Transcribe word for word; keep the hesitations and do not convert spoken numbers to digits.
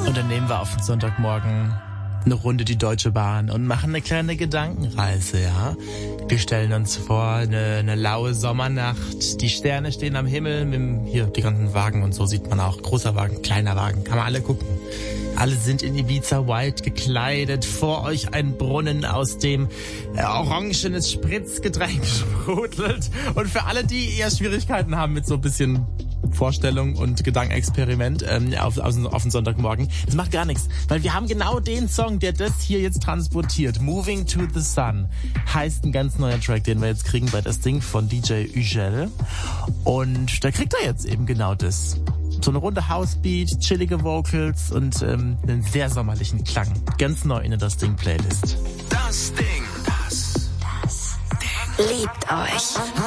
Und dann nehmen wir auf den Sonntagmorgen eine Runde die Deutsche Bahn und machen eine kleine Gedankenreise, ja. Wir stellen uns vor, eine, eine laue Sommernacht, die Sterne stehen am Himmel, mit dem, hier die ganzen Wagen und so sieht man auch, großer Wagen, kleiner Wagen, kann man alle gucken. Alle sind in Ibiza White gekleidet, vor euch ein Brunnen, aus dem äh, orangenes Spritzgetränk sprudelt. Und für alle, die eher Schwierigkeiten haben mit so ein bisschen Vorstellung und Gedankenexperiment ähm, auf, auf, auf den Sonntagmorgen. Das macht gar nichts, weil wir haben genau den Song, der das hier jetzt transportiert. Moving to the Sun heißt ein ganz neuer Track, den wir jetzt kriegen bei das Ding von D J Ugel. Und da kriegt er jetzt eben genau das. So eine runde Housebeat, chillige Vocals und ähm, einen sehr sommerlichen Klang. Ganz neu in der Das Ding Playlist. Das Ding. Das, das Ding. Liebt euch.